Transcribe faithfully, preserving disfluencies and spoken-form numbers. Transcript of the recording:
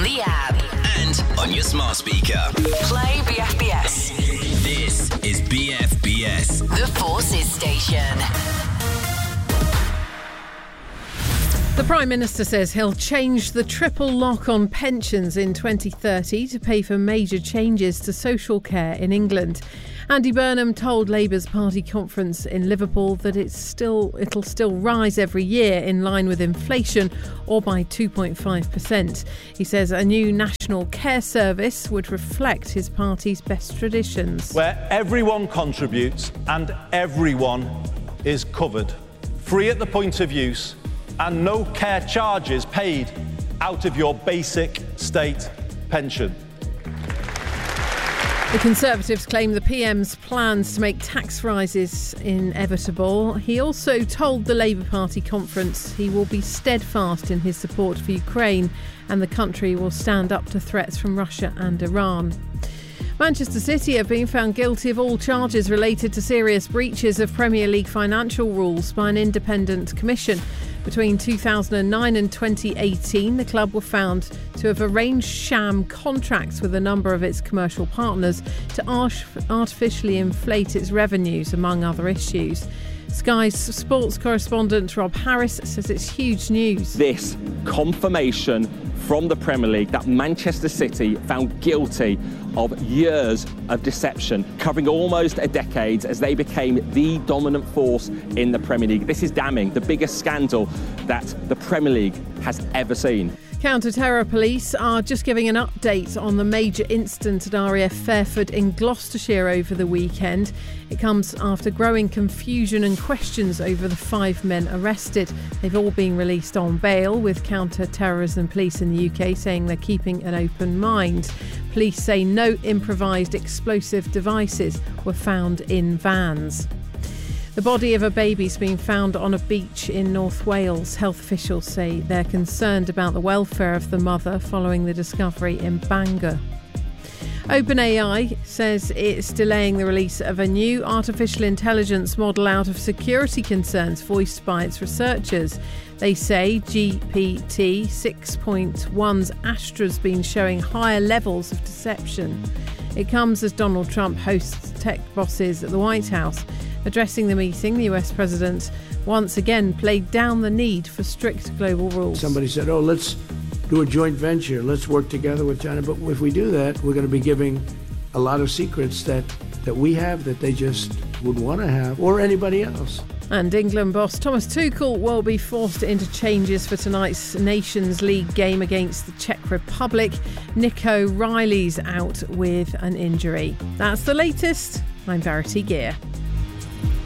the app, and on your smart speaker. play B F B S. This is B F B S, The Forces Station. The Prime Minister says he'll change the triple lock on pensions in twenty thirty to pay for major changes to social care in England. Andy Burnham told Labour's party conference in Liverpool that it's still it'll still rise every year in line with inflation or by two point five percent. He says a new national care service would reflect his party's best traditions. Where everyone contributes and everyone is covered. Free at the point of use and no care charges paid out of your basic state pension. The Conservatives claim the P M's plans to make tax rises inevitable. He also told the Labour Party conference he will be steadfast in his support for Ukraine and the country will stand up to threats from Russia and Iran. Manchester City have been found guilty of all charges related to serious breaches of Premier League financial rules by an independent commission. Between two thousand nine and twenty eighteen, the club were found to have arranged sham contracts with a number of its commercial partners to artificially inflate its revenues, among other issues. Sky's sports correspondent Rob Harris says it's huge news. This confirmation from the Premier League that Manchester City found guilty of years of deception, covering almost a decade as they became the dominant force in the Premier League. This is damning, the biggest scandal that the Premier League has ever seen. Counter-terror police are just giving an update on the major incident at R A F Fairford in Gloucestershire over the weekend. It comes after growing confusion and questions over the five men arrested. They've all been released on bail, with counter-terrorism police in the U K saying they're keeping an open mind. Police say no improvised explosive devices were found in vans. The body of a baby's been found on a beach in North Wales. Health officials say they're concerned about the welfare of the mother following the discovery in Bangor. OpenAI says it's delaying the release of a new artificial intelligence model out of security concerns voiced by its researchers. They say G P T six point one's Astra's been showing higher levels of deception. It comes as Donald Trump hosts tech bosses at the White House. Addressing the meeting, the U S president once again played down the need for strict global rules. Somebody said, oh, let's do a joint venture. Let's work together with China. But if we do that, we're going to be giving a lot of secrets that, that we have that they just would want to have, or anybody else. And England boss Thomas Tuchel will be forced into changes for tonight's Nations League game against the Czech Republic. Nico Riley's out with an injury. That's the latest. I'm Verity Gear.